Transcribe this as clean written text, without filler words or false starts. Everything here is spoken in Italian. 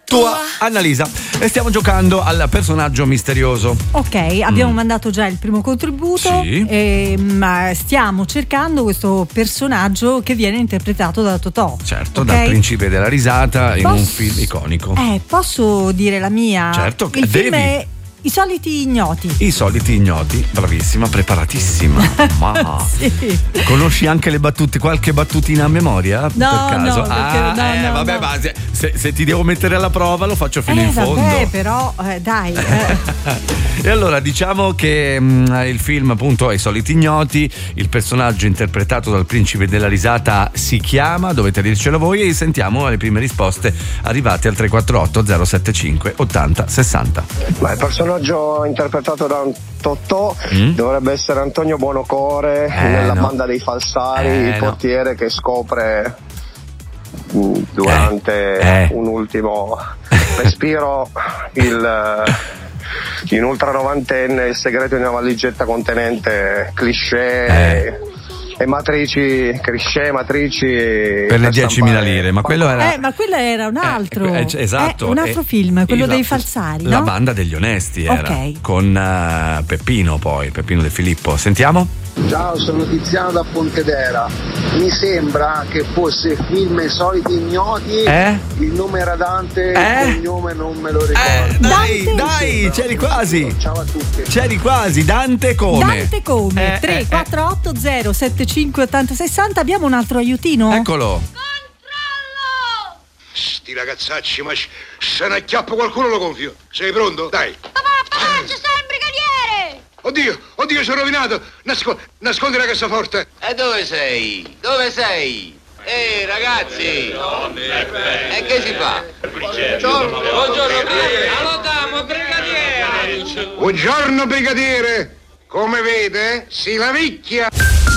tua Annalisa. E stiamo giocando al personaggio misterioso. Ok, abbiamo mandato già il primo contributo. Sì. Ma stiamo cercando questo personaggio che viene interpretato da Totò. Certo, okay? dal principe della risata in un film iconico. Posso dire la mia? Certo, il film devi. è I soliti ignoti. I soliti ignoti, bravissima, preparatissima. Ma sì. Conosci anche le battute, qualche battutina a memoria? No, per caso? no, perché, no, vabbè, no. ma se ti devo mettere alla prova lo faccio fino in fondo. Vabbè, però, dai. E allora diciamo che il film appunto è I soliti ignoti, il personaggio interpretato dal principe della risata si chiama, dovete dircelo voi e sentiamo le prime risposte arrivate al 348 075 80 60. Ma il personaggio interpretato da Totò dovrebbe essere Antonio Buonocore nella banda dei falsari, il portiere che scopre durante un ultimo respiro in ultra novantenne il segreto di una valigetta contenente cliché e matrici per le 10.000 lire, ma quello era ma quello era un altro esatto, un altro film, quello dei falsari, la no? banda degli onesti era Ok. con Peppino De Filippo. Sentiamo. Ciao, sono Tiziano da Pontedera. Mi sembra che fosse film I soliti ignoti. Il nome era Dante, il cognome non me lo ricordo. Dai, c'eri quasi. Ciao a tutti. C'eri quasi, Dante come? 348 075 80 60. Abbiamo un altro aiutino? Eccolo. Sti ragazzacci, ma se ne acchiappa qualcuno lo gonfio. Sei pronto? Dai. Papà, ci sta il brigadiere! Oddio, sono rovinato. Nascondi la cassaforte. E dove sei? Ragazzi! E che si fa? Buongiorno, brigadiere! Allora, brigadiere! Buongiorno, brigadiere. Come vede, si lavicchia.